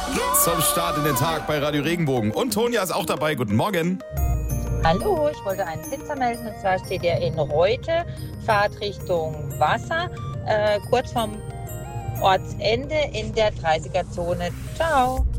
zum Start in den Tag bei Radio Regenbogen. Und Tonja ist auch dabei. Guten Morgen. Hallo, ich wollte einen Blitzer melden. Und zwar steht er in Reute, Fahrt Richtung Wasser, kurz vorm Ortsende in der 30er-Zone. Ciao.